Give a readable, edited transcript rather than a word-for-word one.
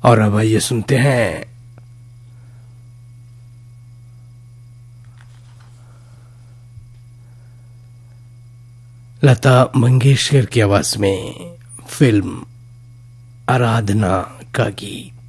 और अब आइए सुनते हैं लता मंगेशकर की आवाज में फिल्म आराधना का गीत।